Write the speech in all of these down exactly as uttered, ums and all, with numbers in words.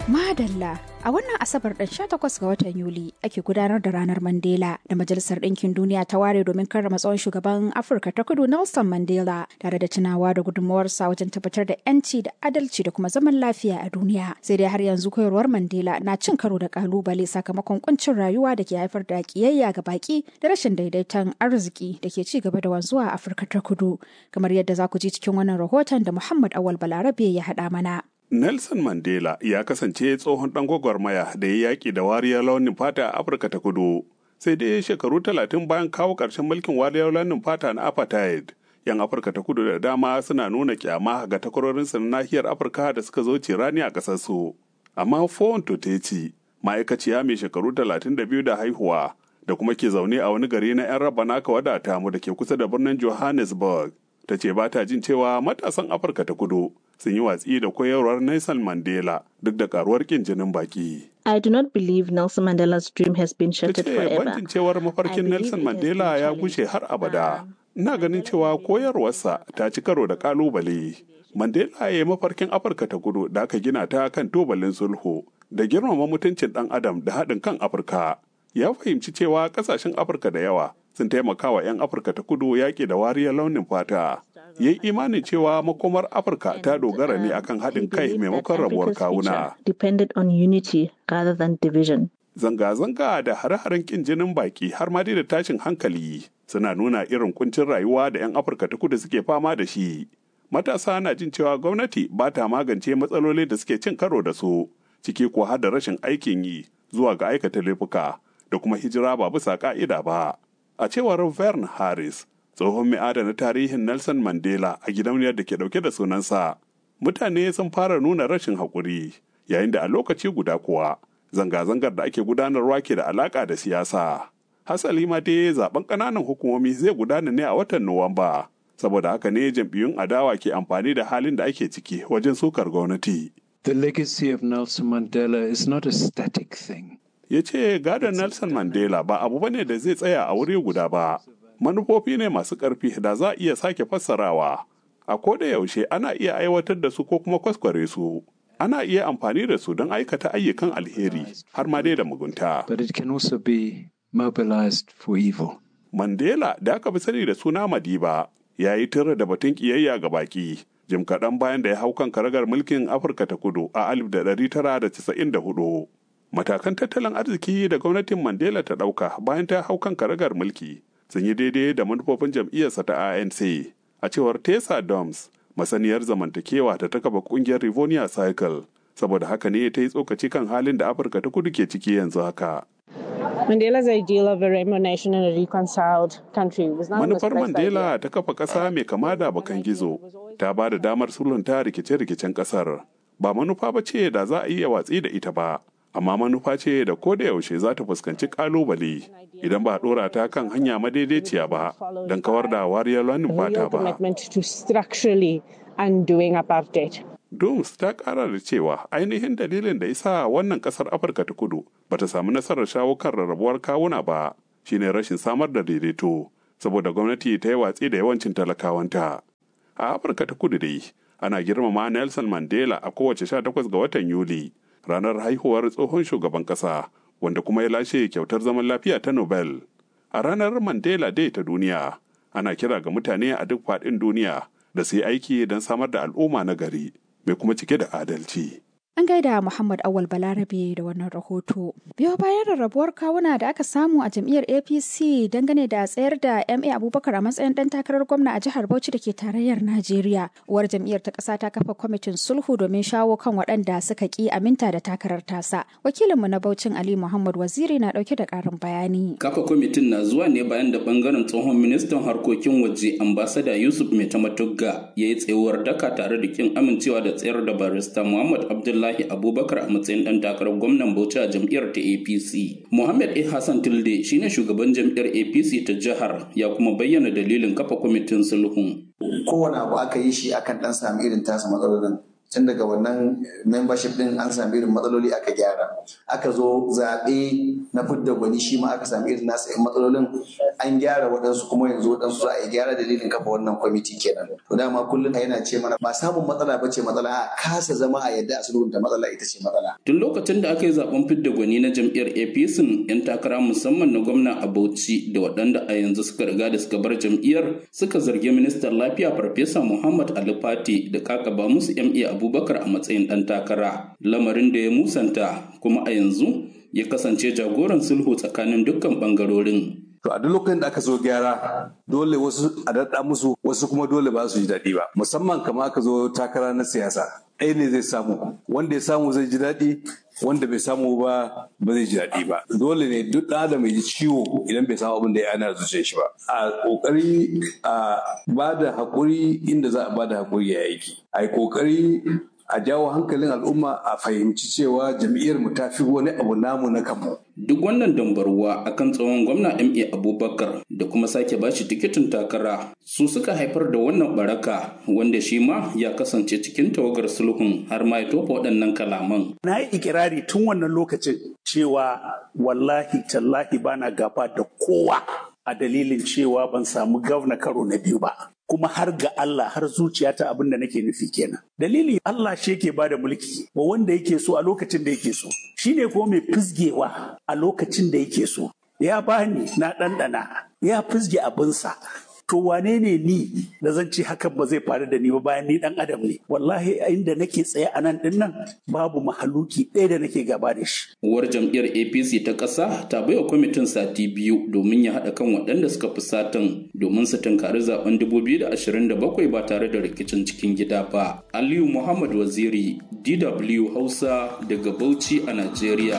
Madalla, a wannan Asabar ɗin sha takwas ga watan Yuli ake gudanar da ranar Mandela da Majalisar Ɗinkin Duniya ta ware domin karrama tsohon shugaban Afirka ta Kudu Nelson Mandela tare da tunawa da gudunmawarsa wajen tabbatar da 'yanci da adalci da kuma zaman lafiya a duniya. Sai dai har yanzu koyarwar Mandela na cin karo da kalubale sakamakon kuncin rayuwa da ke haifar da kiyayya ga baki da rashin daidaiton arziki da ke ci gaba da wanzuwa a Afirka ta Kudu. Kamar yadda za ku ji cikin wannan rahoton da Muhammad Awal Balarabe ya haɗa mana. Nelson Mandela ya kasance tsohon ɗan gwagwarmaya da ya yaƙi da wariyar launin fata a Afirka ta Kudu. Sai dai shekaru talatin bayan kawo ƙarshen mulkin wariyar launin fata na apartheid, 'yan Afirka ta Kudu da dama suna nuna kyama ga takwarorinsu na nahiyar Afirka da suka zo cirani a ƙasarsu. Amma Fon Toteci, ma'aikaciya mai shekaru talatin da biyu da haihuwa, da kuma ke zaune a wani gari na 'yan rabba naka wadata mu da ke kusa da birnin Johannesburg, ta ce ba ta jin cewa matasan Afirka ta Kudu sun yi watsi da koyarwar Nelson Mandela duk da karuwar kin jinin baki. I do not believe Nelson Mandela's dream has been shattered forever. Ban jin cewar mafarkin Nelson Mandela ya gushe har abada. Ina ganin cewa koyarwarsa ta ci karo da kalubale. Mandela ya yi mafarkin Afirka ta Kudu da aka gina ta kan tubalin sulhu da girmama mutuncin ɗan adam da haɗin kan Afirka. Ya fahimci cewa ƙasashen Afirka da yawa sun taimaka wa 'yan Afirka ta Kudu yaƙi da wariyar launin fata. Ya yi imanin cewa makomar Afirka ta dogara ne akan haɗin kai maimakon rabuwar kawuna. Zanga-zanga da hare-haren ƙin jinin baki har ma dai da tashin hankali suna nuna irin kuncin rayuwa da 'yan Afirka ta Kudu suke fama da shi. Matasa na jin cewa gwamnati ba ta magance matsaloli da suke cin karo da su, ciki ko har da rashin aikin yi zuwa ga aikata laifuka da kuma hijira ba bisa ka'ida ba. A cewar Vern Harris, tsohon mai adana tarihin Nelson Mandela a gidauniyar da ke dauke da sunansa, mutane sun fara nuna rashin haƙuri, yayin da a lokaci guda kuwa zanga-zangar da ake gudanarwa ke da alaƙa da siyasa. Hasali ma dai zaben ƙananan hukumomi zai gudana ne a watan Nuwamba, saboda haka ne jam'iyyun adawa ke amfani da halin da ake ciki wajen sukar gwamnati. The legacy of Nelson Mandela is not a static thing. Ya ce gadon Nelson Mandela ba abu bane da zai tsaya a wuri guda ba. Manufofi ne masu ƙarfi da za a iya sake fassarawa. A koda yaushe ana iya aiwatar da su ko kuma kwaskware su. Ana iya amfani da su don aikata ayyukan alheri har ma dai da mugunta. But it can also be mobilized for evil. Mandela da aka fi sani da suna Madiba ya yi tura da batun ƙiyayya ga baki. Jim kaɗan bayan da ya hau kan karagar mulkin Afirka ta Kudu a alif da ɗari tara da casa'in da hudu. Matakan tattalin arziki da gwamnatin Mandela ta ɗauka bayan ta hau kan karagar mulki sun yi daidai da manufofin jam'iyyarsa ta A N C. A cewar Tessa Doms, masaniyar zamantakewa ta ta kafa ƙungiyar Rivonia Cycle, saboda haka ne ta yi tsokaci kan halin da Afirka ta Kudu ke ciki yanzu haka. Mandela's ideal of a rainbow nation and a reconciled country was not Manufar Mandela ta kafa ƙasa mai kama da bakan gizo, ta ba da damar sulhunta rikice-rikicen ƙasar. Ba manufa ba ce da za a iya watsi da ita ba, amma manufa ce da ko da yaushe za ta fuskanci kalubale idan ba a dora ta kan hanya madaidaiciya ba don kawar da wariyar launin fata ba. Dooms ta kara da cewa ainihin dalilin da isa wannan kasar Afirka ta Kudu ba ta samu nasarar shawo kan rarrabuwar kawuna ba shine rashin samar da daidaito, saboda gwamnati ta yi watsi da yawancin talakawanta. A Afirka ta Kudu dai ana girmama Nelson Mandela a kowace sha takwas ga watan Yuli, ranar haihuwar tsohon shugaban ƙasa wanda kuma ya lashe kyautar zaman lafiya ta Nobel. A ranar Mandela Day ta duniya, ana kira ga mutane a duk faɗin duniya da su yi aiki don samar da al'umma na gari mai kuma cike da adalci. An gaida Muhammad Awal Balarabe da wannan rahoto. Biyo bayan rarrabuwar kawuna da aka samu a jam'iyyar A P C dangane da tsayar da M A Abubakar a matsayin dan takarar gwamna a jihar Bauchi da ke tarayyar Najeriya. Uwar jam'iyyar ta ƙasa ta kafa kwamitin sulhu domin shawo kan waɗanda suka ƙi aminta da takarar tasa. Wakilinmu na Bauchin Ali Muhammad Waziri na ɗauke da ƙarin bayani. Kafa kwamitin na zuwa ne bayan da ɓangaren tsohon ministan harkokin waje ambasada Yusuf Metamatugga ya yi tsayuwar daka tare da kin amincewa da tsayar da barista Muhammad Abdullahi Abubakar a matsayin dan takarar gwamnan Bauchi a jam'iyyar ta A P C. Muhammad A. Hassan Tilde shine shugaban jam'iyyar A P C ta jihar, ya kuma bayyana dalilin kafa kwamitin sulhun. Kowane abu aka yi shi akan dan sami irin tasa matsalolin. tun daga wannan membership din an sami irin matsaloli aka gyara. Aka zo zaɓe na fidda gwani shi ma aka sami irin nasa yan matsalolin an gyara waɗansu kuma yanzu waɗansu za a yi gyara dalilin kafa wannan kwamiti kenan. To dama kullum yana ce mana ba samun matsala ba ce matsala, a kasa zama a yadda a sulhunta matsala ita ce matsala. Tun lokacin da aka yi zaben fidda gwani na jam'iyyar A P C yan takara musamman na gwamna a Bauchi da waɗanda a yanzu suka riga da suka bar jam'iyyar suka zargi ministan lafiya Farfesa Muhammad Ali Fati da kakaba musu M A Abubakar a matsayin ɗan takara, lamarin da ya musanta kuma a yanzu ya kasance jagoran sulhu tsakanin dukkan ɓangarorin. To a duk lokacin da aka zo gyara dole wasu a daɗa musu wasu kuma dole ba su ji daɗi ba, musamman kama aka zo takara na siyasa ɗaya ne zai samu, wanda ya samu zai ji daɗi, wanda bai samu ba ba zai ji daɗi ba. Dole ne duk ɗan adam ya ji ciwo idan bai samu abin da ya ana zuciyar shi ba. A ƙoƙari a ba da haƙuri inda za a ba da haƙuri ya aiki, a yi ƙoƙari a jawo hankalin al'umma a fahimci cewa jam'iyyar mu ta fi wani abu namu na kanmu. Duk wannan dambarwa akan tsohon gwamna M A Abubakar da kuma sake bashi tikitin takara su suka haifar da wannan baraka wanda shi ma ya kasance cikin tawagar sulhun har ma ya tofa waɗannan kalaman. Na yi ikirari tun wannan lokacin cewa wallahi tallahi bana gaba da kowa a dalilin cewa ban samu gwamna karo na biyu ba. Kuma har ga Allah har zuciyata abin da nake nufi kenan. Dalili Allah shi yake bada mulki wa wanda yake so a lokacin da yake so. Shi ne kuma mai fizgewa a lokacin da yake so. Ya bani na ɗanɗana, ya fizge abinsa. To wane ne ni da zan ce hakan ba zai faru da ni ba bayan ni ɗan adam ne. Wallahi inda nake tsaye a nan ɗin nan babu mahaluki ɗaya da nake gaba da shi. Uwar jam'iyyar A P C ta ƙasa ta baiwa kwamitin sati biyu domin ya haɗa kan waɗanda suka fi satan domin su tunkari zaben dubu biyu da ashirin da bakwai ba tare da rikicin cikin gida ba. Aliyu Muhammad Waziri, D W Hausa daga Bauchi a Najeriya.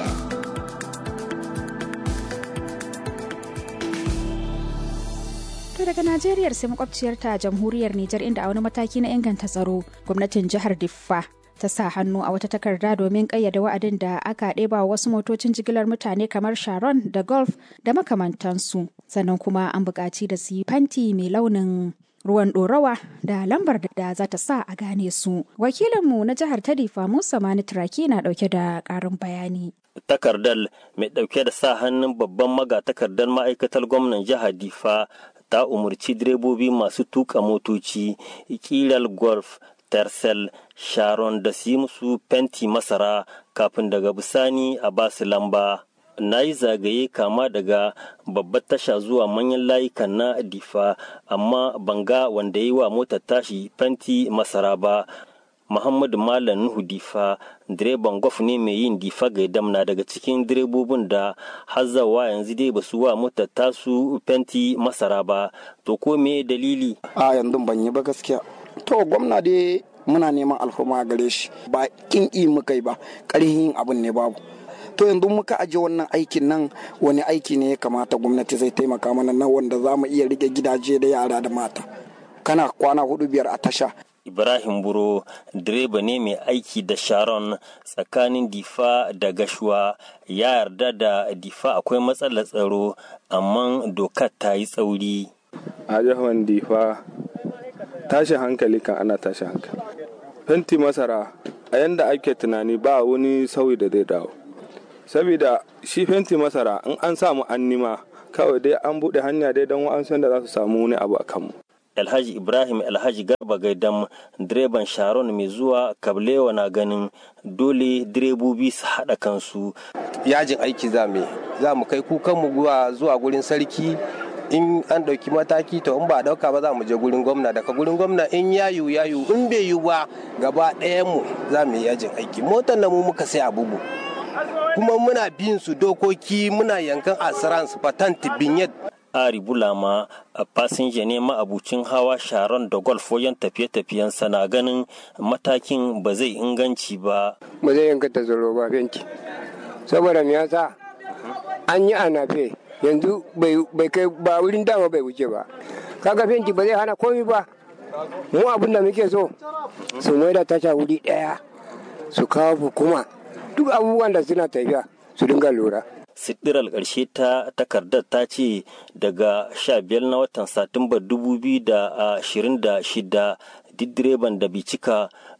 daga Najeriya sai makwabciyarta jamhuriyar Nijar inda a wani mataki na inganta tsaro gwamnatin jihar Diffa ta sa hannu a wata takarda domin kayyade wa'adin da aka ɗeba wasu motocin jigilar mutane kamar Sharon da Golf da makamantansu. Sannan kuma an buƙaci da su yi fanti mai launin ruwan ɗorawa da lambar da za ta sa a gane su. Wakilinmu na jihar ta Diffa Musa Mani Turaki na ɗauke da ƙarin bayani. Takardar mai ɗauke da sa hannun babban magatakardar ma'aikatar gwamnan jihar Diffa ta umarci direbobi masu tuka motoci kiral Golf, Tercel, Sharon da su yi musu fenti masara kafin daga bisani a basu lamba. Na yi zagaye kama daga babbar tasha zuwa manyan layukan na Diffa amma banga wanda yi wa motar tashi fenti masara ba. Muhammadu Malam Nuhu Diffa, direban gwaf ne mai yin Diffa Gaidam na daga cikin direbobin da hazzawa yanzu dai basu wa motar tasu fenti masara ba. To ko me dalili? A yanzu ban yi ba gaskiya. To gwamna dai muna neman alfarma gare shi ba kin yi muka yi ba ƙarhin abin ne babu. To yanzu muka aje wannan aikin nan wani aiki ne ya kamata gwamnati zai taimaka mana na wanda za mu iya rike gidaje da yara da mata. Kana kwana hudu biyar a tasha. Ibrahim Buro direba ne mai aiki da Sharon tsakanin Diffa da Gashuwa ya yarda da Diffa akwai matsalar tsaro amma dokar ta yi tsauri. A jihar Diffa tashi hankali kan ana tashi hankali. Fenti masara a yanda ake tunani ba wani sauyi da zai dawo. Saboda shi fenti masara in an samu annima kawai dai an buɗe hanya dai don wa'ansu da za su samu wani abu a kanmu. Alhaji Ibrahim Alhaji Garba Gaidam direban Sharon mai zuwa Kablewa na ganin dole direbobi su haɗa kansu. Yajin aiki za mu za mu kai kukanmu zuwa gurin sarki in an ɗauki mataki to in ba a ɗauka ba za mu je gurin gwamna daga gurin gwamna in yayu yayu in bai yi ba gaba ɗayan mu za mu yi yajin aiki. Motar na mu muka sai abubu kuma muna bin su dokoki muna yankan assurance patent binyet. Ari Bulama a fasinja ne ma'abucin hawa Sharon da Golf wajen tafiye-tafiyen sana ganin matakin ba zai inganci ba. Ba zai yanka ta zaro ba fenti. Saboda me yasa an yi anafe yanzu bai kai ba wurin dama bai wuce ba. Kaga fenti ba zai hana komai ba. Mu abin da muke so su mai da tasha wuri daya su kawo hukuma duk abubuwan da suna tafiya su dinga lura. Sidiral ƙarshe ta takardar ta ce daga sha biyar na watan Satumba dubu biyu da ashirin da shida duk direban da bai cika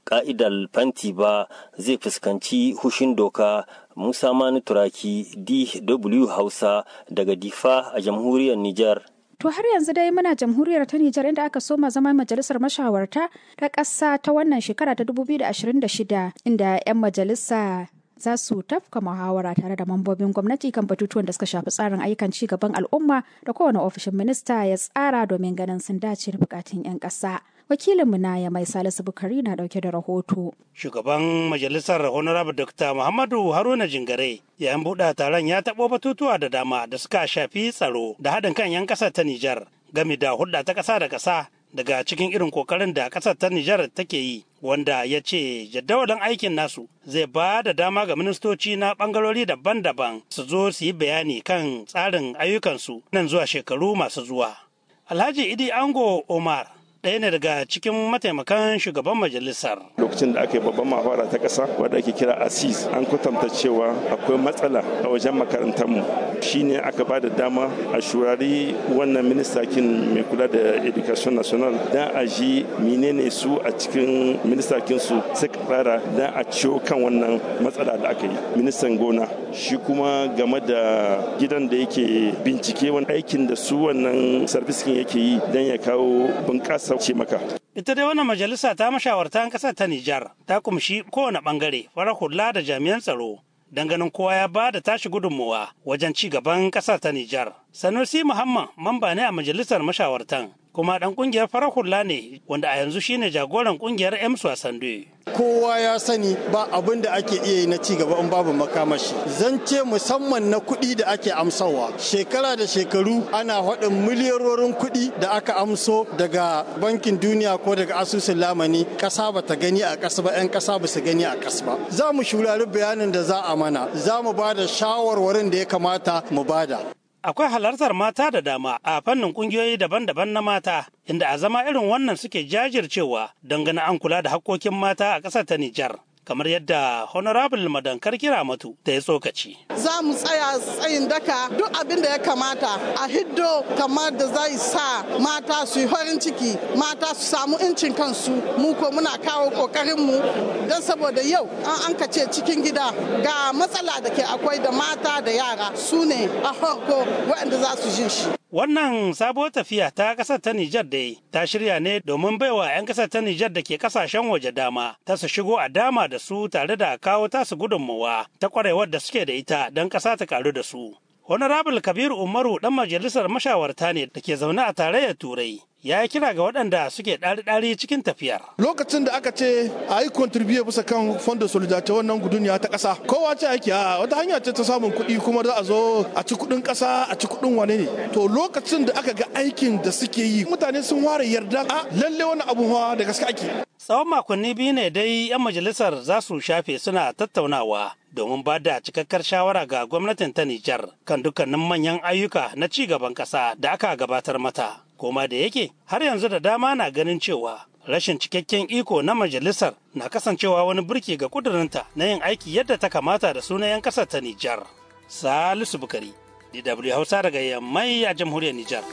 ka'idar fanti ba zai fuskanci hushin doka. Musa Mani Turaki, D W Hausa daga Difa a jamhuriyar Nijar. To har yanzu dai muna jamhuriyar ta Nijar inda aka soma zama majalisar mashawarta ta ƙasa ta wannan shekara ta dubu biyu da ashirin da shida inda 'yan majalisa za su tafka muhawara tare da mambobin gwamnati kan batutuwan da suka shafi tsarin ayyukan ci gaban al'umma da kowane ofishin minista ya tsara domin ganin sun dace da bukatun 'yan ƙasa. Wakilinmu na ya mai Salisu Bukari na dauke da rahoto. Shugaban majalisar Honorable Doctor Muhammadu Haruna Jingare yayin buɗe taron ya taɓo batutuwa da dama da suka shafi tsaro da haɗin kan 'yan ƙasar ta Nijar game da hulɗa ta ƙasa da ƙasa daga cikin irin kokarin da ƙasar ta Nijar take yi, wanda ya ce jadawalin aikin nasu zai ba da dama ga ministoci na ɓangarori daban-daban su zo su yi bayani kan tsarin ayyukansu nan zuwa shekaru masu zuwa. Alhaji Idi Ango Omar ɗaya ne daga cikin mataimakan shugaban majalisar. Lokacin da aka yi babban muhawara ta ƙasa wadda ake kira asis an kwatanta cewa akwai matsala a wajen makarantarmu shine aka ba da dama a shurari wannan ministakin mai kula da education national don a ji menene su a cikin ministakin su suka tsara don a ciwo kan wannan matsala da aka yi. Ministan gona shi kuma game da gidan da yake bincike wani aikin da su wannan sarfiskin yake yi don ya kawo bunƙasa ce maka. Ita dai wannan majalisa ta mashawartan ƙasar ta Nijar ta kumshi kowane ɓangare farar hula da jami'an tsaro don ganin kowa ya ba da tashi gudunmuwa wajen ci gaban ƙasar ta Nijar. Sanusi Muhammad mamba ne a majalisar mashawartan kuma ɗan ƙungiyar farar hula ne wanda a yanzu shine jagoran ƙungiyar M S W A Sande. Kowa ya sani ba abin da ake iya yi na ci gaba in babu makamashi. Zance musamman na kuɗi da ake amsawa. Shekara da shekaru ana haɗin miliyarorin kuɗi da aka amso daga bankin duniya ko daga asusun lamani ƙasa ba ta gani a ƙasa ba 'yan ƙasa ba su gani a ƙasa ba. Za mu shurari bayanin da za a mana, za mu ba da shawarwarin da ya kamata mu bada. Akwai halartar mata da dama a fannin kungiyoyi daban-daban na mata, inda a zama irin wannan suke jajircewa don ganin an kula da hakkokin mata a ƙasar ta Nijar. Kamar yadda Honorable Madankar Kiramatu ta yi tsokaci. Za mu tsaya tsayin daka duk abin da ya kamata a hiddo kamar da zai sa mata su yi farin ciki, mata su samu incin kansu, mu ko muna kawo kokarinmu don saboda yau an an kace cikin gida ga matsala da ke akwai da mata da yara su ne a farko waɗanda za su jin shi. Wannan sabuwar tafiya ta ƙasar ta Nijar dai ta shirya ne domin baiwa 'yan ƙasar ta Nijar da ke ƙasashen waje dama ta su shigo a dama da su tare da kawo tasu gudunmawa ta ƙwarewar da suke da ita don ƙasa ta karu da su. Honorable Kabiru Umaru ɗan majalisar mashawarta ne da ke zaune a tarayyar Turai. Ya yi kira ga waɗanda suke ɗari-ɗari cikin tafiyar. Lokacin da aka ce a yi kontribiye bisa kan fondin solidarity wannan guduniya ta ƙasa, kowa ce ake a wata hanya ce ta samun kuɗi kuma za a zo a ci kuɗin ƙasa a ci kuɗin wane ne. To lokacin da aka ga aikin da suke yi mutane sun ware yarda a lalle wani abu da gaske ake. Tsawon makonni biyu ne dai 'yan majalisar za su shafe suna tattaunawa domin ba da cikakkar shawara ga gwamnatin ta Nijar kan dukkanin manyan ayyuka na ci gaban ƙasa da aka gabatar mata. Koma da yake har yanzu da dama na ganin cewa rashin cikakken iko na majalisar na kasancewa wani burki ga kudurinta na yin aiki yadda ta kamata da sunan 'yan ƙasar ta Nijar. Salisu Bukari, D W Hausa daga Yammai a jamhuriyar Nijar.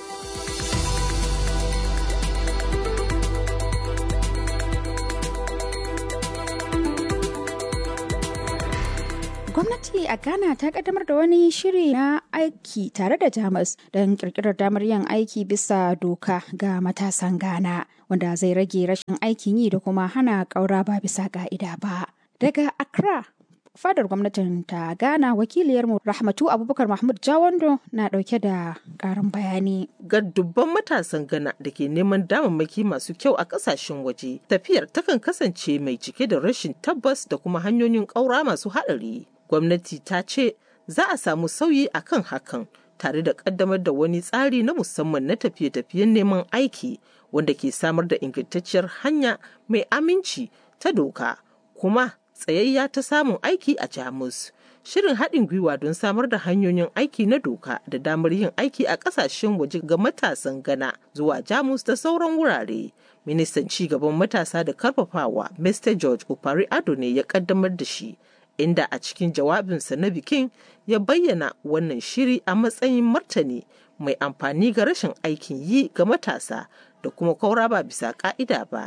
Gwamnati a Ghana ta kaddamar da wani shiri na aiki tare da Jamus don kirkirar damar yin aiki bisa doka ga matasan Ghana, wanda zai rage rashin aikin yi da kuma hana ƙaura ba bisa ka'ida ba. Daga Accra, fadar gwamnatin ta Ghana, wakiliyarmu Rahmatu Abubakar Mahmud Jawando na ɗauke da ƙarin bayani. Ga dubban matasan Ghana da ke neman damammaki masu kyau a ƙasashen waje, tafiyar takan kasance mai cike da rashin tabbas da kuma hanyoyin ƙaura masu haɗari. Gwamnati ta ce za a samu sauyi a kan hakan tare da ƙaddamar da wani tsari na musamman na tafiye-tafiyen neman aiki wanda ke samar da ingantacciyar hanya mai aminci ta doka kuma tsayayya ta samun aiki a Jamus. Shirin haɗin gwiwa don samar da hanyoyin aiki na doka da damar yin aiki a ƙasashen waje ga matasan Ghana zuwa Jamus da sauran wurare. Ministan cigaban matasa da karfafawa Mister George Opari Ado ne ya ƙaddamar da shi. Inda a cikin jawabinsa na bikin ya bayyana wannan shiri a matsayin martani mai amfani ga rashin aikin yi ga matasa da kuma kaura ba bisa ka'ida ba.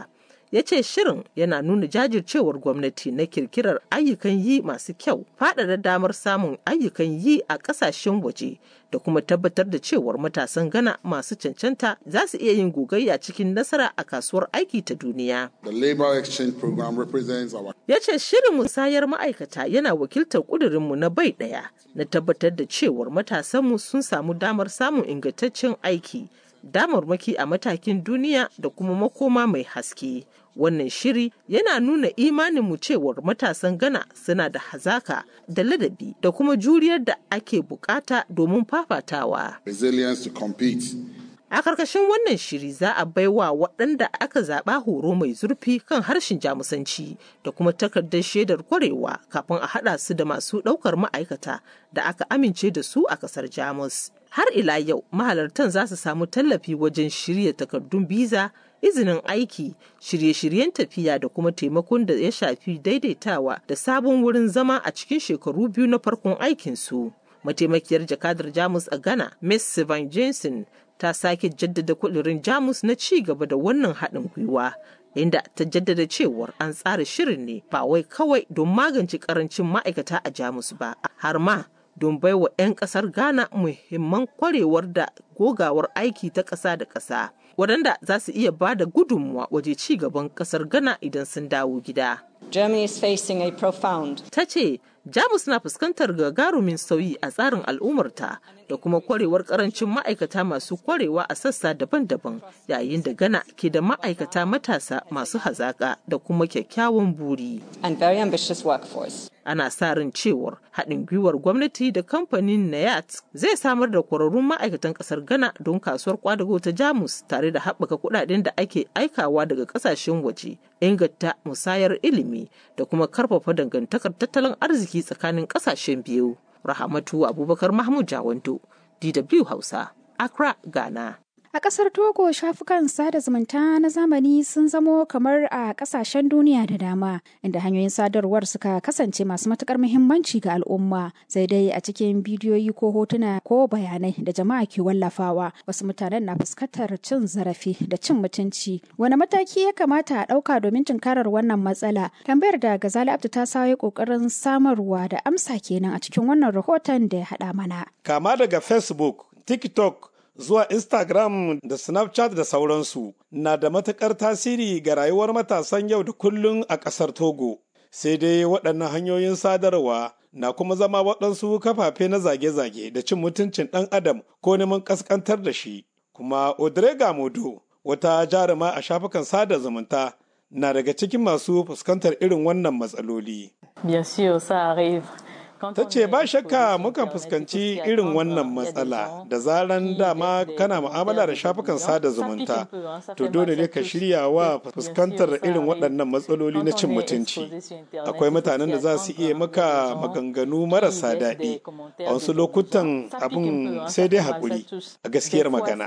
ya ce shirin yana nuna jajircewar gwamnati na kirkirar ayyukan yi masu kyau, faɗaɗa damar samun ayyukan yi a ƙasashen waje da kuma tabbatar da cewar matasan Ghana masu cancanta za su iya yin gogayya cikin nasara a kasuwar aiki ta duniya. The Labour Exchange Program represents our... Ya ce shirin musayar ma'aikata yana wakiltar ƙudurinmu na bai ɗaya na tabbatar da cewar matasanmu sun samu damar samun ingantaccen aiki, damarmaki a matakin duniya da kuma makoma mai haske. Wannan shiri yana nuna imaninmu cewar matasan Ghana suna da hazaka da ladabi da kuma juriyar da ake bukata domin fafatawa. Resilience to compete. A karkashin wannan shiri za a baiwa waɗanda aka zaɓa horo mai zurfi kan harshen Jamusanci da kuma takardar shaidar kwarewa kafin a haɗa su da masu ɗaukar ma'aikata da aka amince da su a ƙasar Jamus. Har ila yau mahalartan za su samu tallafi wajen shirya takardun biza, izinin aiki, shirye-shiryen tafiya da kuma taimakon da ya shafi daidaitawa da sabon wurin zama a cikin shekaru biyu na farkon aikinsu. Mataimakiyar jakadar Jamus a Ghana, Miss Sylvain Jensen, ta sake jaddada kudirin Jamus na ci gaba da wannan haɗin gwiwa, inda ta jaddada cewar an tsara shirin ne ba wai kawai don magance karancin ma'aikata a Jamus ba, har ma don baiwa 'yan ƙasar Ghana muhimman kwarewar da gogawar aiki ta ƙasa da ƙasa, waɗanda za su iya ba da gudunmuwa waje ci gaban ƙasar Ghana idan sun dawo gida. Germany is facing a profound. Ta ce, Jamus na fuskantar gagarumin sauyi a tsarin al'ummarta da kuma kwarewar karancin ma'aikata masu kwarewa a sassa daban-daban, yayin da Ghana ke da ma'aikata matasa masu hazaƙa da kuma kyakkyawan buri. And very ambitious workforce. Ana sa ran cewar haɗin gwiwar gwamnati da kamfanin Nayat zai samar da kwararrun ma'aikatan ƙasar Ghana don kasuwar kwadago ta Jamus tare da haɓaka kuɗaɗen da ake aikawa daga ƙasashen waje, inganta musayar ilimi da kuma karfafa dangantakar tattalin arziki tsakanin ƙasashen biyu. Rahamatu Abubakar Mahmud Jawanto, D W Hausa, Accra, Ghana. A ƙasar Togo shafukan sada zumunta na zamani sun zamo kamar a ƙasashen duniya da dama, inda hanyoyin sadarwar suka kasance masu matuƙar muhimmanci ga al'umma. Sai dai a cikin bidiyoyi ko hotuna ko bayanai da jama'a ke wallafawa, wasu mutanen na fuskantar cin zarafi da cin mutunci. Wani mataki ya kamata a ɗauka domin tunkarar wannan matsala? Tambayar da Gazali Abdu ta sayo ƙoƙarin samarwa da amsa kenan a cikin wannan rahoton da ya haɗa mana. Kama daga Facebook, TikTok, zuwa Instagram da Snapchat da sauransu na da matuƙar tasiri ga rayuwar matasan yau da kullum a ƙasar Togo. Sai dai waɗannan hanyoyin sadarwa na kuma zama waɗansu kafafe na zage-zage da cin mutuncin ɗan adam ko neman ƙasƙantar da shi. Kuma Audrey Gamodo, wata jaruma a shafukan sada zumunta, na daga cikin masu fuskantar irin wannan matsaloli. Bien sûr, ça arrive. Ta ce ba shakka mukan fuskanci irin wannan matsala da zaran dama kana mu'amala da shafukan sada zumunta, to dole ne ka shirya wa fuskantar irin waɗannan matsaloli na cin mutunci. Akwai mutanen da za su iya maka maganganu marasa daɗi, a wasu lokutan abin sai dai haƙuri a gaskiyar magana.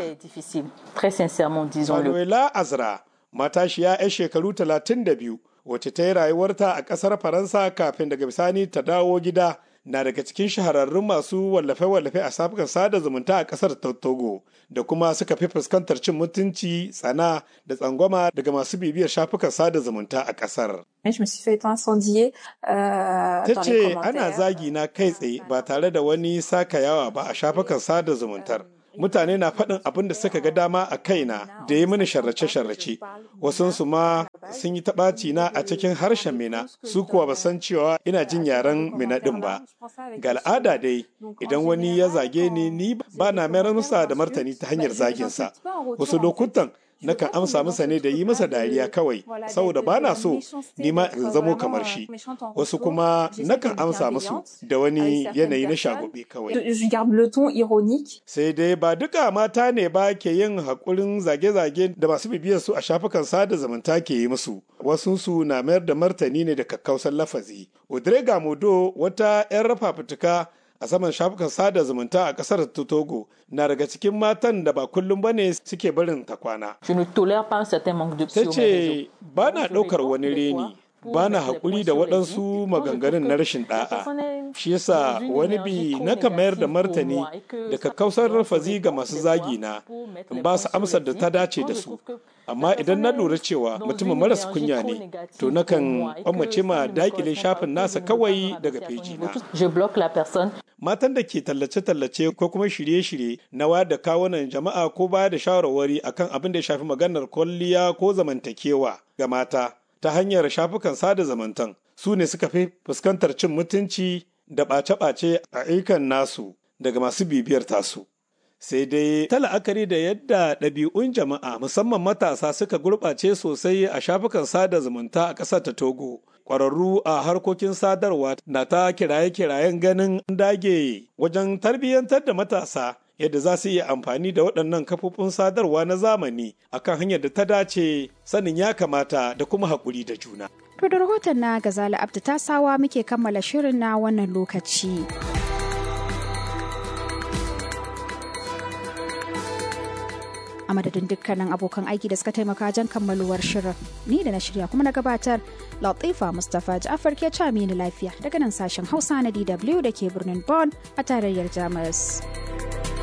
Manuela Azra, matashiya 'yar shekaru talatin da biyu, wacce ta yi rayuwarta a ƙasar Faransa kafin daga bisani ta dawo gida, na daga cikin shahararrun masu wallafe-wallafe a shafukan sada zumunta a ƙasar Togo, da kuma suka fi fuskantar cin mutunci, tsana da tsangwama daga masu bibiyar shafukan sada zumunta a ƙasar. Ta ce ana zagi na kai tsaye ba tare da wani sakayawa ba a shafukan sada zumuntar. Mutane na faɗin abin da suka ga dama a kaina da yi mini sharrace-sharrace. Wasunsu ma sun yi taɓaci na a cikin harshen Mina, su kuwa ba san cewa ina jin yaren Mina ɗin ba. Ga al'ada dai, idan wani ya zage ni, ni ba na mayar masa da martani ta hanyar zaginsa. Wasu lokutan nakan amsa masa ne da yi masa dariya kawai, saboda ba na so ni ma in zamo kamar shi. Wasu kuma nakan amsa musu da wani yanayi na shagube kawai. Sai dai ba duka mata ne ba ke yin haƙurin zage-zage da masu bibiyar su a shafukan sada zumunta ke yi musu. Wasu su na mayar da martani ne da kakkausan lafazi. Audrey Gamodo, wata 'yan rafa fituka a saman shafukan sada zumunta a kasar Togo, na daga cikin matan da ba kullum ba ne suke barin ta kwana. Ta ce ba na ɗaukar wani reni ba na haƙuri da waɗansu maganganun na rashin ɗa'a. Shi yasa wani bi na kan mayar da martani da kakkausar rafazi ga masu zagi na in ba su amsar da ta dace da su. Amma idan na lura cewa mutumin maras kunya ne, to nakan ɓammace ma daƙile shafin nasa kawai daga feji na. Matan da ke tallace-tallace ko kuma shirye-shirye na wayar da kawunan jama'a ko bayar da shawarwari akan abin da ya shafi maganar kwalliya ko zamantakewa ga mata ta hanyar shafukan sada zamantan su ne suka fi fuskantar cin mutunci da ɓace-ɓace a ayyukan nasu daga masu bibiyar tasu. Sai dai ta la'akari da yadda ɗabi'un jama'a musamman matasa suka gurɓace sosai a shafukan sada zumunta a ƙasar ta Togo. Ƙwararru a harkokin sadarwa na ta kiraye-kirayen ganin dage wajen tarbiyyantar da matasa yadda za su iya amfani da waɗannan kafofin sadarwa na zamani akan hanyar da ta dace, sanin ya kamata da kuma haƙuri da juna. To da rahoton na Gazala Abdu Tasawa muke kammala shirin na wannan lokaci. A madadin dukkanin abokan aiki da suka taimaka jan kammaluwar shirin, ni da na shirya kuma na gabatar Latifa Mustapha Ja'afar ke ca mini lafiya daga nan sashen Hausa na D W da ke birnin Bonn a tarayyar Jamus.